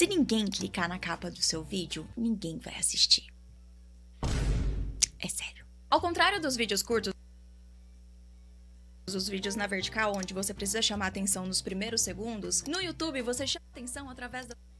Se ninguém clicar na capa do seu vídeo, ninguém vai assistir. É sério. Ao contrário dos vídeos curtos, os vídeos na vertical, onde você precisa chamar atenção nos primeiros segundos, no YouTube você chama atenção através da